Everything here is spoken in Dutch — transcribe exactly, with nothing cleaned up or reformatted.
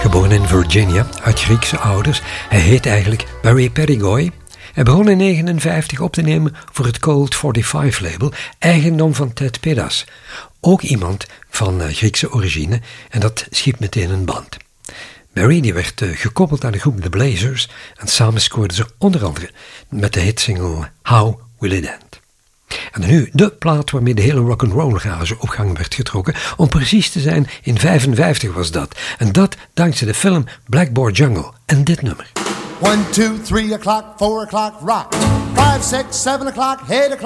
Geboren in Virginia uit Griekse ouders, hij heet eigenlijk Barry Perigoy. Hij begon in negentien negenenvijftig op te nemen voor het Colt vijfenveertig label, eigendom van Ted Pidas. Ook iemand van uh, Griekse origine, en dat schiep meteen een band. Barry die werd uh, gekoppeld aan de groep The Blazers en samen scoorden ze onder andere met de hitsingle How Will It End. En nu de plaat waarmee de hele rock'n'roll garage op gang werd getrokken. Om precies te zijn, in vijfenvijftig was dat. En dat dankzij de film Blackboard Jungle en dit nummer. One, two, three o'clock, four o'clock, rock. Five, six, seven o'clock, eight o'clock.